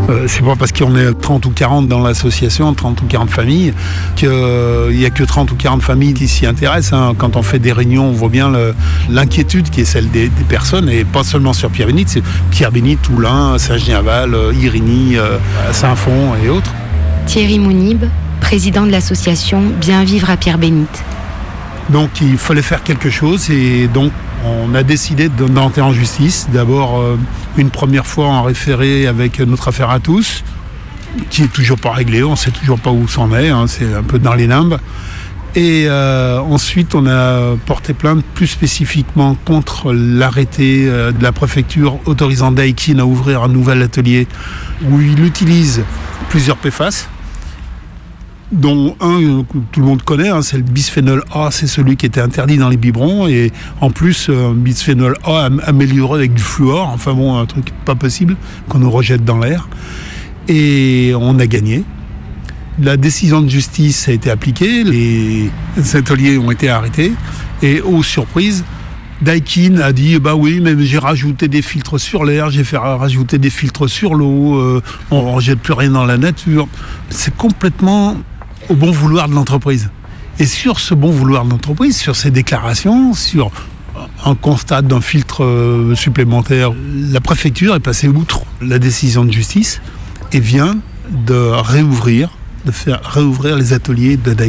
C'est pas parce qu'on est 30 ou 40 dans l'association, 30 ou 40 familles, qu'il n'y a que 30 ou 40 familles qui s'y intéressent. Hein. Quand on fait des réunions, on voit bien l'inquiétude qui est celle des personnes, et pas seulement sur Pierre-Bénite, c'est Pierre-Bénite, Toulun, Saint-Genis-Aval, Irigny, Saint-Fond et autres. Thierry Mounib, président de l'association Bien Vivre à Pierre-Bénite. Donc il fallait faire quelque chose, et donc on a décidé d'entrer en justice. D'abord, une première fois en référé avec notre affaire à tous, qui est toujours pas réglée, on sait toujours pas où c'en est, hein, c'est un peu dans les limbes. Et ensuite, on a porté plainte plus spécifiquement contre l'arrêté de la préfecture autorisant Daikin à ouvrir un nouvel atelier où il utilise plusieurs PFAS, dont un que tout le monde connaît, hein, c'est le bisphénol A, c'est celui qui était interdit dans les biberons, et en plus un bisphénol A amélioré avec du fluor, enfin bon, un truc pas possible qu'on nous rejette dans l'air. Et on a gagné. La décision de justice a été appliquée, les ateliers ont été arrêtés, et aux surprises, Daikin a dit bah oui, mais j'ai rajouté des filtres sur l'air, j'ai fait rajouter des filtres sur l'eau, on ne rejette plus rien dans la nature. C'est complètement au bon vouloir de l'entreprise. Et sur ce bon vouloir de l'entreprise, sur ces déclarations, sur un constat d'un filtre supplémentaire, la préfecture est passée outre la décision de justice et vient de faire réouvrir les ateliers de Daikin.